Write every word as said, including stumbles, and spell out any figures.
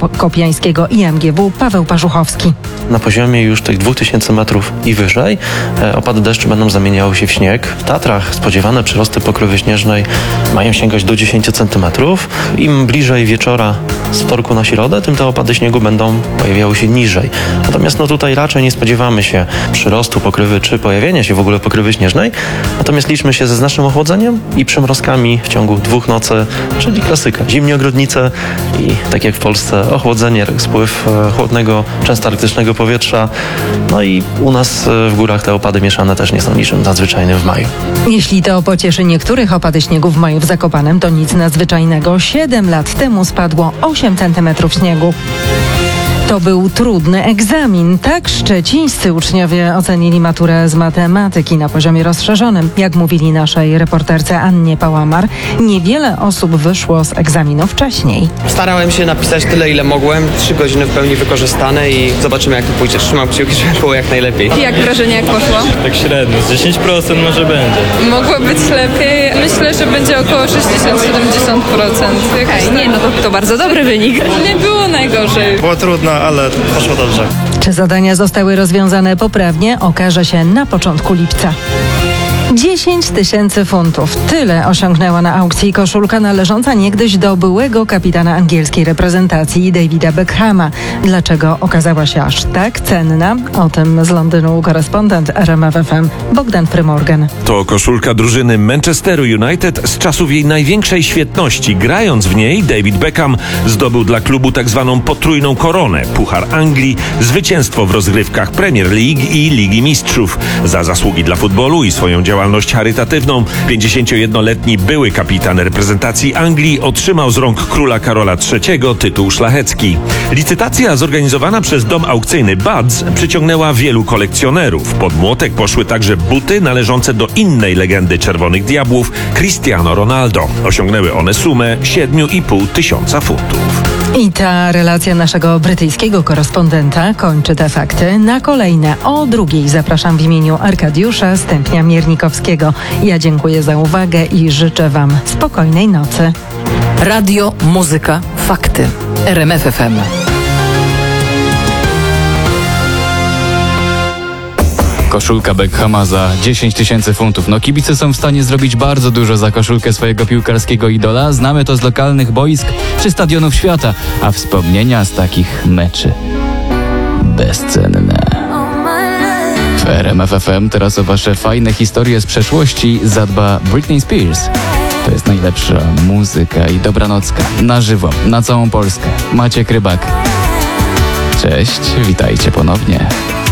Kopiańskiego I M G W Paweł Parzuchowski. Na poziomie już tych dwóch tysięcy metrów i wyżej e, opady deszczu będą zamieniały się w śnieg. W Tatrach spodziewane przyrosty pokrywy śnieżnej mają sięgać do dziesięć centymetrów. Im bliżej wieczora z wtorku na środę, tym te opady śniegu będą pojawiały się niżej. Natomiast no tutaj raczej nie spodziewamy się przyrostu pokrywy czy pojawienia się w ogóle pokrywy śnieżnej. Natomiast liczmy się ze znacznym ochłodzeniem i przymrozkami w ciągu dwóch nocy, czyli klasyka. Zimnie ogrodnice i tak jak w Polsce ochłodzenie, spływ e, chłodnego, często arktycznego powietrza. No i u nas e, w górach te opady mieszane też nie są niczym nadzwyczajnym w maju. Jeśli to pocieszy niektórych, opady śniegu w maju w Zakopanem to nic nadzwyczajnego. Siedem lat temu spadło osiem centymetrów śniegu. To był trudny egzamin. Tak szczecińscy uczniowie ocenili maturę z matematyki na poziomie rozszerzonym. Jak mówili naszej reporterce Annie Pałamar, niewiele osób wyszło z egzaminu wcześniej. Starałem się napisać tyle, ile mogłem. Trzy godziny w pełni wykorzystane i zobaczymy, jak to pójdzie. Trzymam kciuki, żeby było jak najlepiej. Jak wrażenie, jak poszło? Tak średnio, z dziesięć procent może będzie. Mogło być lepiej. Myślę, że będzie około sześćdziesiąt do siedemdziesięciu procent. Hej, nie, no to, to bardzo dobry wynik. Nie było najgorzej. Było trudno, ale poszło dobrze. Czy zadania zostały rozwiązane poprawnie, okaże się na początku lipca. dziesięć tysięcy funtów. Tyle osiągnęła na aukcji koszulka należąca niegdyś do byłego kapitana angielskiej reprezentacji Davida Beckhama. Dlaczego okazała się aż tak cenna? O tym z Londynu korespondent R M F F M Bogdan Frymorgan. To koszulka drużyny Manchesteru United z czasów jej największej świetności. Grając w niej, David Beckham zdobył dla klubu tak zwaną potrójną koronę. Puchar Anglii, zwycięstwo w rozgrywkach Premier League i Ligi Mistrzów. Za zasługi dla futbolu i swoją działalność charytatywną pięćdziesięciojednoletni były kapitan reprezentacji Anglii otrzymał z rąk króla Karola trzeciego tytuł szlachecki. Licytacja zorganizowana przez dom aukcyjny Buds przyciągnęła wielu kolekcjonerów. Pod młotek poszły także buty należące do innej legendy Czerwonych Diabłów, Cristiano Ronaldo. Osiągnęły one sumę siedem i pół tysiąca funtów. I ta relacja naszego brytyjskiego korespondenta kończy te fakty. Na kolejne o drugiej zapraszam w imieniu Arkadiusza Stępnia-Miernikowskiego. Ja dziękuję za uwagę i życzę Wam spokojnej nocy. Radio, muzyka, fakty. R M F F M. Koszulka Beckhama za dziesięć tysięcy funtów. No kibice są w stanie zrobić bardzo dużo za koszulkę swojego piłkarskiego idola. Znamy to z lokalnych boisk czy stadionów świata, a wspomnienia z takich meczy bezcenne. W R M F F M teraz o wasze fajne historie z przeszłości zadba Britney Spears. To jest najlepsza muzyka i dobranocka. Na żywo, na całą Polskę. Maciek Rybak. Cześć, witajcie ponownie.